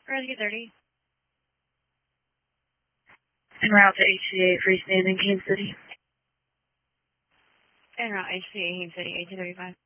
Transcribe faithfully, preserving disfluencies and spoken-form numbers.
Rescue thirty. En route to H C A freestanding Kansas City. En route H C A Kansas City, eighteen thirty-five.